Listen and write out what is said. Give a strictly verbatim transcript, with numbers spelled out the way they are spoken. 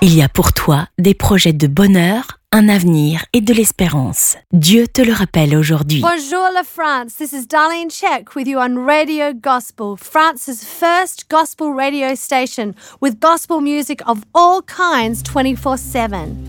Il y a pour toi des projets de bonheur, un avenir et de l'espérance. Dieu te le rappelle aujourd'hui. Bonjour la France, this is Darlene Check with you on Radio Gospel, France's first gospel radio station with gospel music of all kinds twenty-four seven.